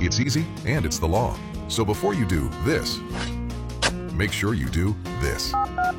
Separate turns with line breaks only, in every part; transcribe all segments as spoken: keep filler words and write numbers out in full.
It's easy and it's the law. So before you do this, make sure you do this.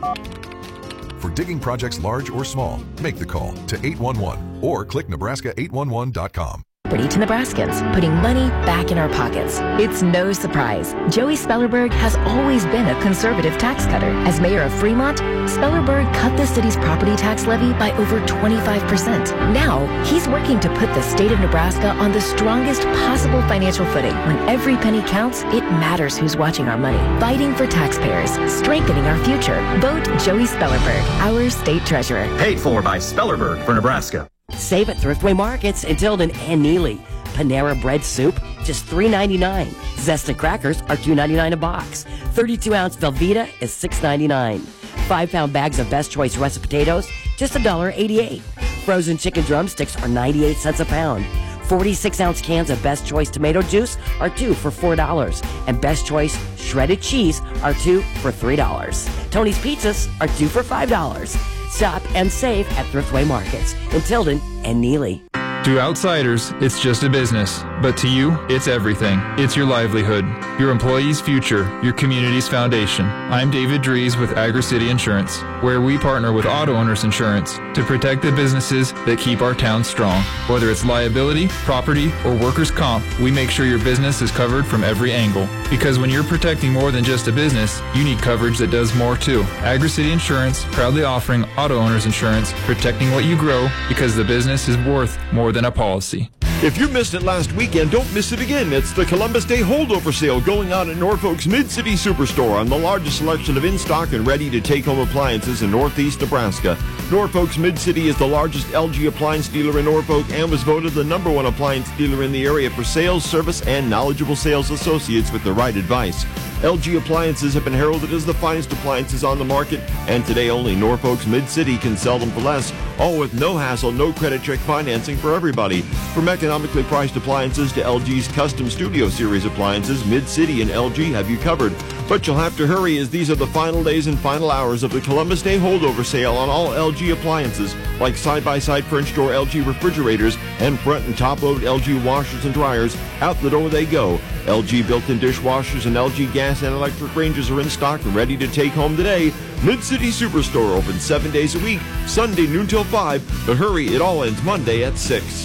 For digging projects large or small, make the call to eight one one or click Nebraska eight one one dot com.
To Nebraskans, putting money back in our pockets. It's no surprise. Joey Spellerberg has always been a conservative tax cutter. As mayor of Fremont, Spellerberg cut the city's property tax levy by over twenty-five percent. Now, he's working to put the state of Nebraska on the strongest possible financial footing. When every penny counts, it matters who's watching our money. Fighting for taxpayers, strengthening our future. Vote Joey Spellerberg, our state treasurer.
Paid for by Spellerberg for Nebraska.
Save at Thriftway Markets in Tilden and Neely. Panera Bread Soup, just three ninety-nine. Zesta Crackers are two ninety-nine a box. thirty-two ounce Velveeta is six ninety-nine. five pound bags of Best Choice russet potatoes, just one eighty-eight. Frozen chicken drumsticks are ninety-eight cents a pound. forty-six ounce cans of Best Choice tomato juice are two for four dollars. And Best Choice shredded cheese are two for three dollars. Tony's Pizzas are two for five dollars. Stop and save at Thriftway Markets in Tilden and Neely.
To outsiders, it's just a business, but to you, it's everything. It's your livelihood, your employees' future, your community's foundation. I'm David Dries with Agri-City Insurance, where we partner with Auto Owners Insurance to protect the businesses that keep our town strong. Whether it's liability, property, or workers' comp, we make sure your business is covered from every angle. Because when you're protecting more than just a business, you need coverage that does more too. Agri-City Insurance, proudly offering Auto Owners Insurance, protecting what you grow because the business is worth more than a policy.
If you missed it last weekend, don't miss it again. It's the Columbus Day holdover sale going on at Norfolk's Mid-City Superstore on the largest selection of in-stock and ready-to-take-home appliances in northeast Nebraska. Norfolk's Mid-City is the largest L G appliance dealer in Norfolk and was voted the number one appliance dealer in the area for sales, service, and knowledgeable sales associates with the right advice. L G appliances have been heralded as the finest appliances on the market, and today only Norfolk's Mid-City can sell them for less, all with no hassle, no credit check financing for everybody. From economically priced appliances to L G's custom Studio Series appliances, Mid-City and L G have you covered. But you'll have to hurry as these are the final days and final hours of the Columbus Day holdover sale on all L G appliances, like side-by-side French door L G refrigerators and front and top-load L G washers and dryers. Out the door they go. L G built-in dishwashers and L G gas and electric ranges are in stock and ready to take home today. Mid-City Superstore open seven days a week, Sunday noon till five. But hurry, it all ends Monday at six.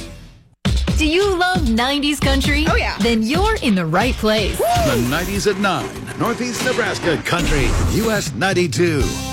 Do you love nineties country?
Oh, yeah.
Then you're in the right place.
The nineties at nine. Northeast Nebraska Country. U S ninety-two.